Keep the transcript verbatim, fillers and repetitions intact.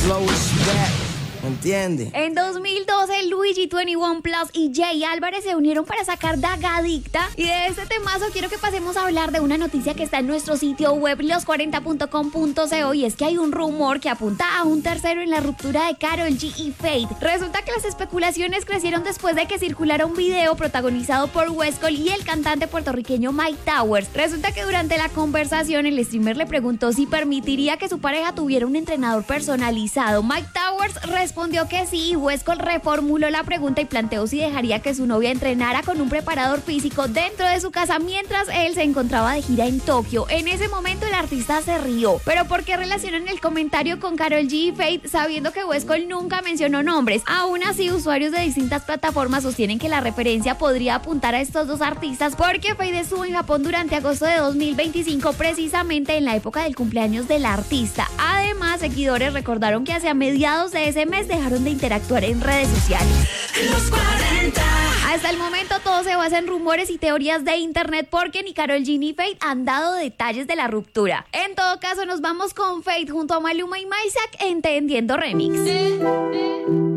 flow is back. ¿Entiende? En dos mil doce, Luigi, veintiuno Plus y Jay Álvarez se unieron para sacar Dagadicta. Y de este temazo quiero que pasemos a hablar de una noticia que está en nuestro sitio web los cuarenta punto com punto co, y es que hay un rumor que apunta a un tercero en la ruptura de Karol G y Fate. Resulta que las especulaciones crecieron después de que circulara un video protagonizado por Westcol y el cantante puertorriqueño Mike Towers. Resulta que durante la conversación el streamer le preguntó si permitiría que su pareja tuviera un entrenador personalizado. Mike Towers respondió Respondió que sí, y Westcol reformuló la pregunta y planteó si dejaría que su novia entrenara con un preparador físico dentro de su casa mientras él se encontraba de gira en Tokio. En ese momento el artista se rió. ¿Pero por qué relacionan el comentario con Karol G y Fate sabiendo que Westcol nunca mencionó nombres? Aún así, usuarios de distintas plataformas sostienen que la referencia podría apuntar a estos dos artistas porque Fate estuvo en Japón durante agosto de dos mil veinticinco, precisamente en la época del cumpleaños del artista. Además, seguidores recordaron que hacia mediados de ese mes dejaron de interactuar en redes sociales. Los cuarenta. Hasta el momento todo se basa en rumores y teorías de internet porque ni Karol G ni Fate han dado detalles de la ruptura. En todo caso, nos vamos con Fate junto a Maluma y Maisak en Te Entiendo Remix.